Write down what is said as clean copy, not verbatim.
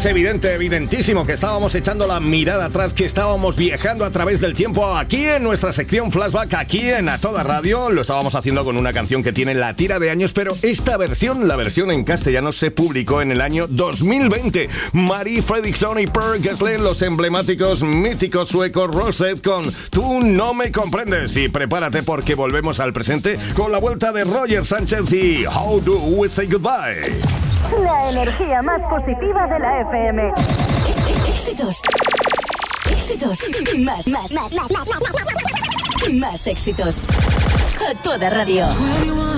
Evidentísimo que estábamos echando la mirada atrás, que estábamos viajando a través del tiempo aquí en nuestra sección Flashback, aquí en A Toda Radio. Lo estábamos haciendo con una canción que tiene la tira de años, pero esta versión, la versión en castellano, se publicó en el año 2020. Marie Fredriksson y Per Gessle, los emblemáticos, míticos suecos Rosette con Tú no me comprendes. Y prepárate porque volvemos al presente con la vuelta de Roger Sánchez y How Do We Say Goodbye. La energía más positiva de la FM. Éxitos. Éxitos. Y más. Y más éxitos. A Toda Radio.